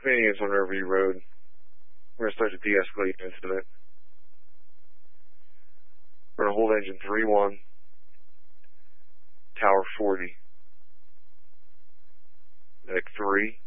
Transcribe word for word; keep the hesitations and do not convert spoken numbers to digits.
Canadians on Riverview Road. We're going to start to de-escalate the incident. We're going to hold engine three one, tower forty. Deck three.